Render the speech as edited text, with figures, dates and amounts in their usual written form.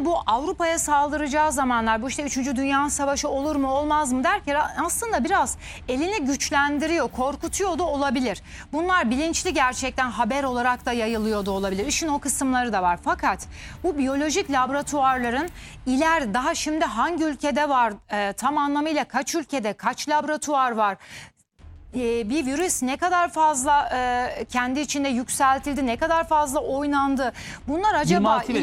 Şimdi bu Avrupa'ya saldıracağı zamanlar, bu işte 3. Dünya Savaşı olur mu olmaz mı derken aslında biraz elini güçlendiriyor, korkutuyor da olabilir. Bunlar bilinçli, gerçekten haber olarak da yayılıyor da olabilir. İşin o kısımları da var. Fakat bu biyolojik laboratuvarların daha şimdi hangi ülkede var, tam anlamıyla kaç ülkede, kaç laboratuvar var? Bir virüs ne kadar fazla kendi içinde yükseltildi, ne kadar fazla oynandı. Bunlar acaba